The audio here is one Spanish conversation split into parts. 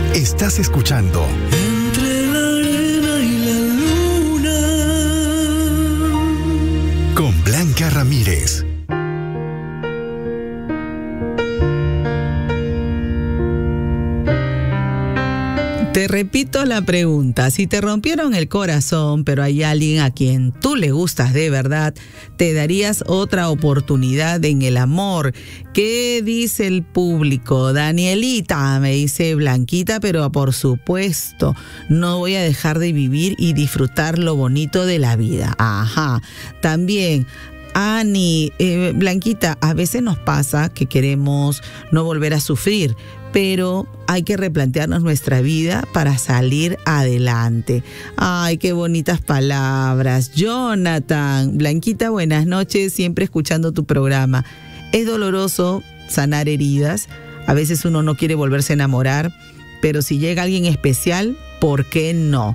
Estás escuchando Entre la arena y la luna con Blanca Ramírez. Te repito la pregunta, si te rompieron el corazón, pero hay alguien a quien tú le gustas de verdad, ¿te darías otra oportunidad en el amor? ¿Qué dice el público? Danielita me dice, Blanquita, pero por supuesto, no voy a dejar de vivir y disfrutar lo bonito de la vida. Ajá, también Ani, Blanquita, a veces nos pasa que queremos no volver a sufrir, pero hay que replantearnos nuestra vida para salir adelante. Ay, qué bonitas palabras. Jonathan, Blanquita, buenas noches, siempre escuchando tu programa. Es doloroso sanar heridas, a veces uno no quiere volverse a enamorar, pero si llega alguien especial, ¿por qué no?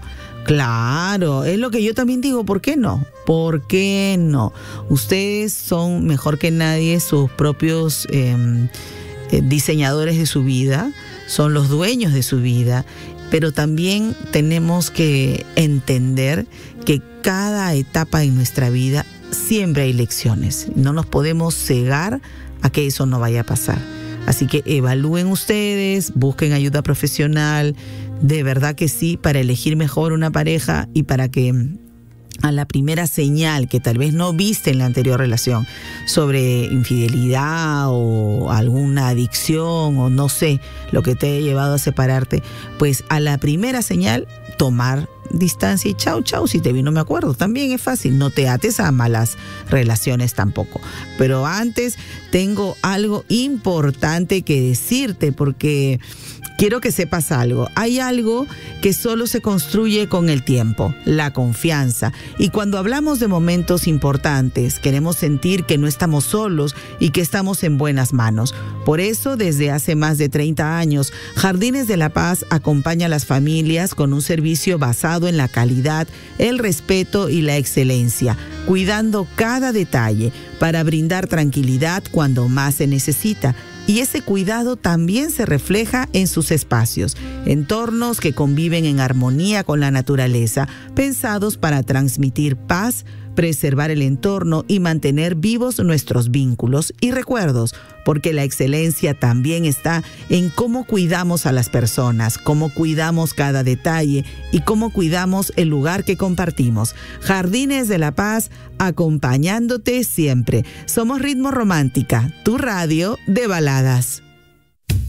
Claro, es lo que yo también digo, ¿por qué no? ¿Por qué no? Ustedes son mejor que nadie sus propios diseñadores de su vida, son los dueños de su vida, pero también tenemos que entender que cada etapa en nuestra vida siempre hay lecciones. No nos podemos cegar a que eso no vaya a pasar. Así que evalúen ustedes, busquen ayuda profesional, de verdad que sí, para elegir mejor una pareja y para que a la primera señal que tal vez no viste en la anterior relación sobre infidelidad o alguna adicción o no sé, lo que te haya llevado a separarte, pues a la primera señal tomar distancia y chau, si te vi no me acuerdo, también es fácil, no te ates a malas relaciones tampoco. Pero antes tengo algo importante que decirte porque quiero que sepas algo. Hay algo que solo se construye con el tiempo, la confianza. Y cuando hablamos de momentos importantes, queremos sentir que no estamos solos y que estamos en buenas manos. Por eso, desde hace más de 30 años, Jardines de la Paz acompaña a las familias con un servicio basado en la calidad, el respeto y la excelencia, cuidando cada detalle para brindar tranquilidad cuando más se necesita. Y ese cuidado también se refleja en sus espacios, entornos que conviven en armonía con la naturaleza, pensados para transmitir paz, preservar el entorno y mantener vivos nuestros vínculos y recuerdos, porque la excelencia también está en cómo cuidamos a las personas, cómo cuidamos cada detalle y cómo cuidamos el lugar que compartimos. Jardines de la Paz, acompañándote siempre. Somos Ritmo Romántica, tu radio de baladas.